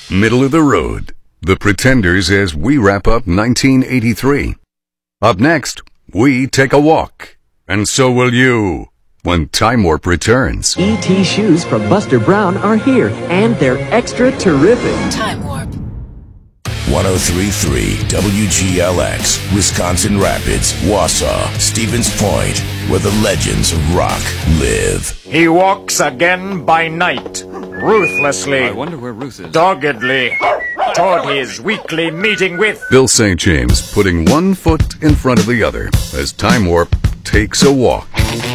Middle of the road. The Pretenders as we wrap up 1983. Up next, we take a walk. And so will you when Time Warp returns. E.T. shoes from Buster Brown are here, and they're extra terrific. Time Warp. 103.3 WGLX, Wisconsin Rapids, Wausau, Stevens Point, where the legends of rock live. He walks again by night, ruthlessly, I wonder where Ruth is. doggedly, toward his weekly meeting with... Bill St. James putting one foot in front of the other as Time Warp takes a walk.